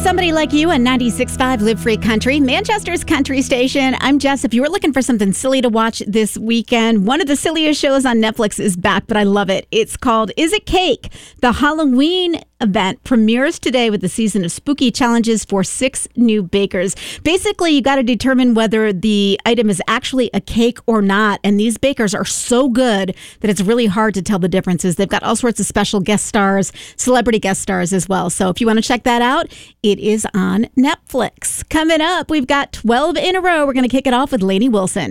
Somebody Like You on 96.5 Live Free Country, Manchester's country station. I'm Jess. If you were looking for something silly to watch this weekend, one of the silliest shows on Netflix is back, but I love it. It's called Is It Cake? The Halloween event premieres today with the season of spooky challenges for 6 new bakers. Basically, you got to determine whether the item is actually a cake or not, and these bakers are so good that it's really hard to tell the differences. They've got all sorts of special guest stars, celebrity guest stars as well. So if you want to check that out, it is on Netflix. Coming up, we've got 12 in a row. We're going to kick it off with Lainey Wilson.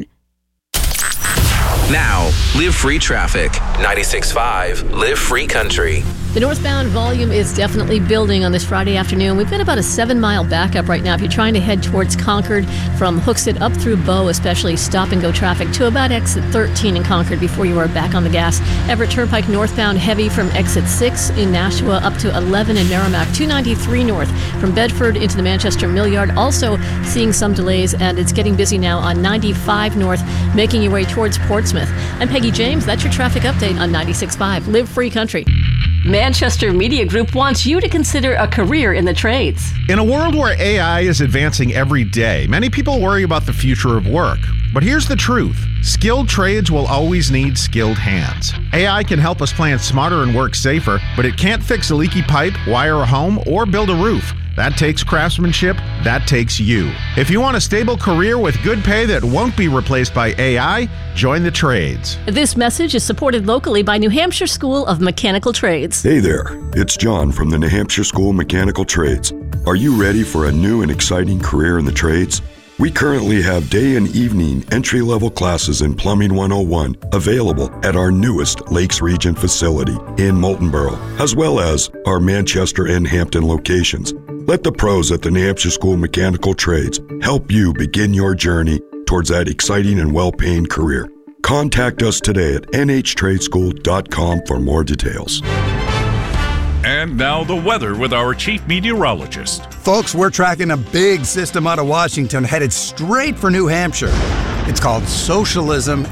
Now, Live Free Traffic. 96.5 Live Free Country. The northbound volume is definitely building on this Friday afternoon. We've got about a 7-mile backup right now. If you're trying to head towards Concord from Hooksett up through Bow, especially stop-and-go traffic to about exit 13 in Concord before you are back on the gas. Everett Turnpike northbound heavy from exit 6 in Nashua up to 11 in Merrimack. 293 north from Bedford into the Manchester Mill Yard. Also seeing some delays, and it's getting busy now on 95 north, making your way towards Portsmouth. I'm Peggy James. That's your traffic update on 96.5 Live Free Country. Manchester Media Group wants you to consider a career in the trades. In a world where AI is advancing every day, many people worry about the future of work. But here's the truth. Skilled trades will always need skilled hands. AI can help us plan smarter and work safer, but it can't fix a leaky pipe, wire a home, or build a roof. That takes craftsmanship. That takes you. If you want a stable career with good pay that won't be replaced by AI, join the trades. This message is supported locally by New Hampshire School of Mechanical Trades. Hey there, it's John from the New Hampshire School of Mechanical Trades. Are you ready for a new and exciting career in the trades? We currently have day and evening entry-level classes in Plumbing 101 available at our newest Lakes Region facility in Moultonborough, as well as our Manchester and Hampton locations. Let the pros at the New Hampshire School of Mechanical Trades help you begin your journey towards that exciting and well-paying career. Contact us today at nhtradeschool.com for more details. And now the weather with our chief meteorologist. Folks, we're tracking a big system out of Washington headed straight for New Hampshire. It's called socialism